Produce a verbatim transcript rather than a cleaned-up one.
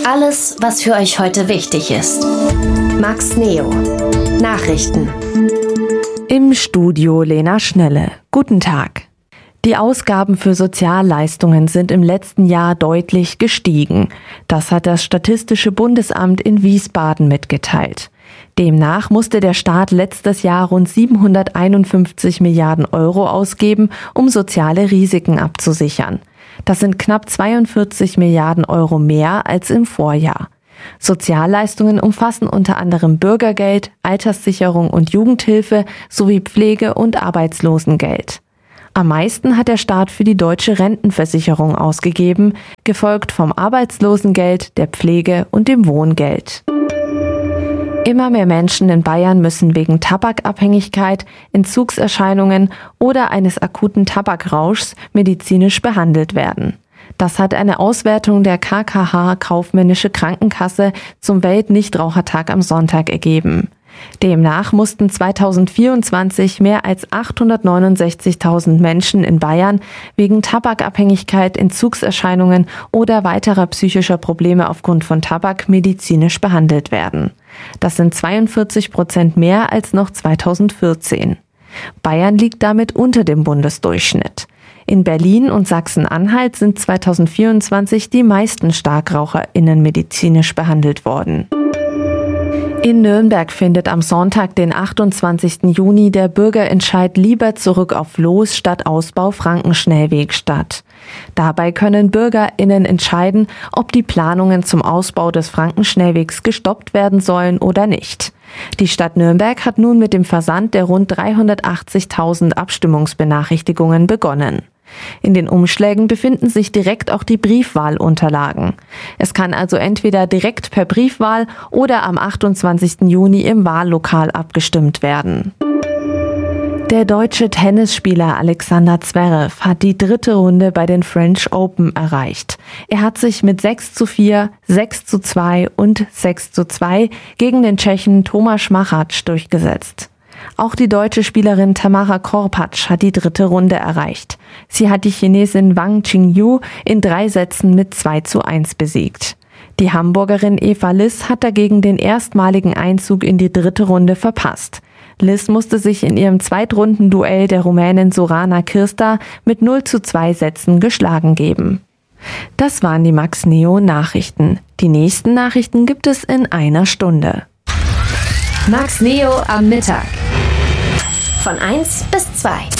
Alles, was für euch heute wichtig ist. Max Neo. Nachrichten. Im Studio Lena Schnelle. Guten Tag. Die Ausgaben für Sozialleistungen sind im letzten Jahr deutlich gestiegen. Das hat das Statistische Bundesamt in Wiesbaden mitgeteilt. Demnach musste der Staat letztes Jahr rund siebenhunderteinundfünfzig Milliarden Euro ausgeben, um soziale Risiken abzusichern. Das sind knapp zweiundvierzig Milliarden Euro mehr als im Vorjahr. Sozialleistungen umfassen unter anderem Bürgergeld, Alterssicherung und Jugendhilfe sowie Pflege- und Arbeitslosengeld. Am meisten hat der Staat für die deutsche Rentenversicherung ausgegeben, gefolgt vom Arbeitslosengeld, der Pflege und dem Wohngeld. Immer mehr Menschen in Bayern müssen wegen Tabakabhängigkeit, Entzugserscheinungen oder eines akuten Tabakrauschs medizinisch behandelt werden. Das hat eine Auswertung der K K H Kaufmännische Krankenkasse zum Welt-Nichtrauchertag am Sonntag ergeben. Demnach mussten zweitausendvierundzwanzig mehr als achthundertneunundsechzigtausend Menschen in Bayern wegen Tabakabhängigkeit, Entzugserscheinungen oder weiterer psychischer Probleme aufgrund von Tabak medizinisch behandelt werden. Das sind zweiundvierzig Prozent mehr als noch zweitausendvierzehn. Bayern liegt damit unter dem Bundesdurchschnitt. In Berlin und Sachsen-Anhalt sind zweitausendvierundzwanzig die meisten StarkraucherInnen medizinisch behandelt worden. In Nürnberg findet am Sonntag, den achtundzwanzigsten Juni, der Bürgerentscheid Lieber zurück auf Los statt Ausbau Frankenschnellweg statt. Dabei können BürgerInnen entscheiden, ob die Planungen zum Ausbau des Frankenschnellwegs gestoppt werden sollen oder nicht. Die Stadt Nürnberg hat nun mit dem Versand der rund dreihundertachtzigtausend Abstimmungsbenachrichtigungen begonnen. In den Umschlägen befinden sich direkt auch die Briefwahlunterlagen. Es kann also entweder direkt per Briefwahl oder am achtundzwanzigsten Juni im Wahllokal abgestimmt werden. Der deutsche Tennisspieler Alexander Zverev hat die dritte Runde bei den French Open erreicht. Er hat sich mit sechs zu vier, sechs zu zwei und sechs zu zwei gegen den Tschechen Tomáš Machač durchgesetzt. Auch die deutsche Spielerin Tamara Korpatsch hat die dritte Runde erreicht. Sie hat die Chinesin Wang Qingyu in drei Sätzen mit zwei zu eins besiegt. Die Hamburgerin Eva Liss hat dagegen den erstmaligen Einzug in die dritte Runde verpasst. Liss musste sich in ihrem Zweitrundenduell der Rumänin Sorana Kirsta mit null zu zwei Sätzen geschlagen geben. Das waren die Max Neo Nachrichten. Die nächsten Nachrichten gibt es in einer Stunde. Max Neo am Mittag. Von eins bis zwei.